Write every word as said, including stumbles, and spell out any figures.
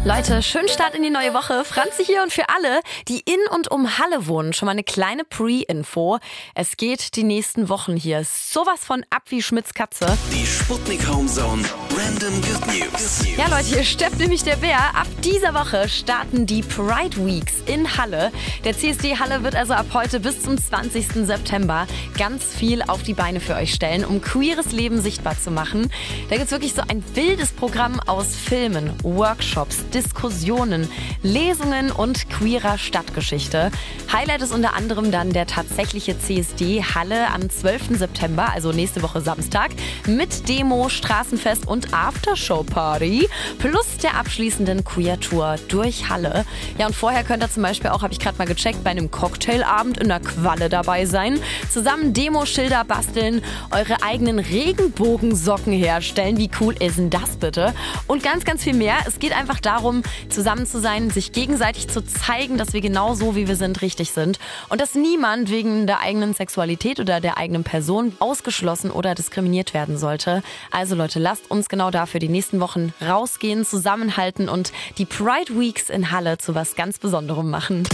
Leute, schönen Start in die neue Woche. Franzi hier und für alle, die in und um Halle wohnen, schon mal eine kleine Pre-Info. Es geht die nächsten Wochen hier sowas von ab wie Schmitz Katze. Die Sputnik Homezone Random Good News. Ja Leute, hier steppt nämlich der Bär. Ab dieser Woche starten die Pride Weeks in Halle. Der C S D Halle wird also ab heute bis zum zwanzigsten September ganz viel auf die Beine für euch stellen, um queeres Leben sichtbar zu machen. Da gibt's wirklich so ein wildes Programm aus Filmen, Workshops, Diskussionen, Lesungen und queerer Stadtgeschichte. Highlight ist unter anderem dann der tatsächliche C S D Halle am zwölften September, also nächste Woche Samstag, mit Demo, Straßenfest und Aftershow-Party plus der abschließenden Queer-Tour durch Halle. Ja, und vorher könnt ihr zum Beispiel auch, habe ich gerade mal gecheckt, bei einem Cocktailabend in der Qualle dabei sein, zusammen Demo-Schilder basteln, eure eigenen Regenbogensocken herstellen. Wie cool ist denn das bitte? Und ganz, ganz viel mehr. Es geht einfach darum, zusammen zu sein, sich gegenseitig zu zeigen, dass wir genau so, wie wir sind, richtig sind und dass niemand wegen der eigenen Sexualität oder der eigenen Person ausgeschlossen oder diskriminiert werden sollte. Also Leute, lasst uns genau dafür die nächsten Wochen rausgehen, zusammenhalten und die Pride Weeks in Halle zu was ganz Besonderem machen.